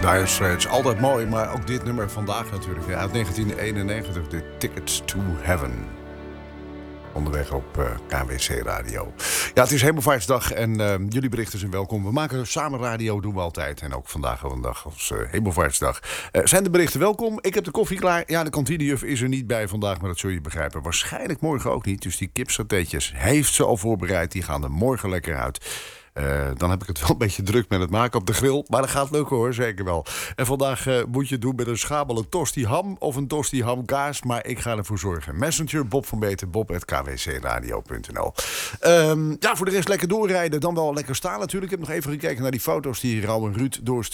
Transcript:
Dire Straits, altijd mooi, maar ook dit nummer vandaag natuurlijk. Uit 1991, de Tickets to Heaven. Onderweg op KWC Radio. Ja, het is Hemelvaartsdag en jullie berichten zijn welkom. We maken samen radio, doen we altijd. En ook vandaag een dag als Hemelvaartsdag. Zijn de berichten welkom? Ik heb de koffie klaar. Ja, de kantinejuf is er niet bij vandaag, maar dat zul je begrijpen. Waarschijnlijk morgen ook niet. Dus die kipsatéetjes heeft ze al voorbereid. Die gaan er morgen lekker uit. Dan heb ik het wel een beetje druk met het maken op de grill. Maar dat gaat lukken hoor, zeker wel. En vandaag moet je het doen met een schabele tosti ham of een tosti hamkaas. Maar ik ga ervoor zorgen. Messenger, Bob van Beeten, bob@kwcradio.nl. Ja, voor de rest lekker doorrijden. Dan wel lekker staan natuurlijk. Ik heb nog even gekeken naar die foto's die Rauw en Ruud doorsturen.